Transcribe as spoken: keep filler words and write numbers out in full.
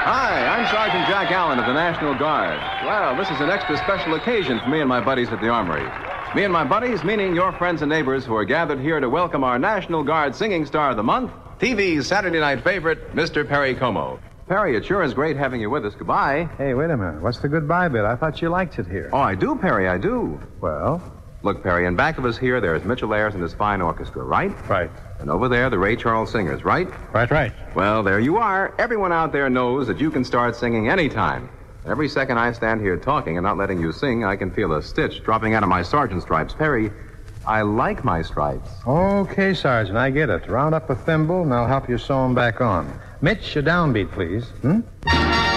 Hi, I'm Sergeant Jack Allen of the National Guard. Well, this is an extra special occasion for me and my buddies at the Armory. Me and my buddies, meaning your friends and neighbors who are gathered here to welcome our National Guard Singing Star of the Month, T V's Saturday night favorite, Mister Perry Como. Perry, it sure is great having you with us. Goodbye. Hey, wait a minute. What's the goodbye bit? I thought you liked it here. Oh, I do, Perry, I do. Well? Look, Perry, in back of us here, there's Mitchell Ayers and his fine orchestra, right? Right. And over there, the Ray Charles Singers, right? Right, right. Well, there you are. Everyone out there knows that you can start singing anytime. Every second I stand here talking and not letting you sing, I can feel a stitch dropping out of my sergeant stripes. Perry, I like my stripes. Okay, Sergeant, I get it. Round up a thimble, and I'll help you sew them back on. Mitch, a downbeat, please. Hmm?